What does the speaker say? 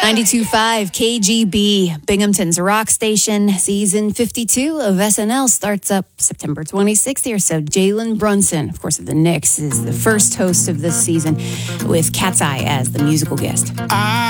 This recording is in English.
92.5 KGB, Binghamton's rock station. Season 52 of SNL starts up September 26th here. So Jalen Brunson, of course, of the Knicks, is the first host of this season with Cat's Eye as the musical guest.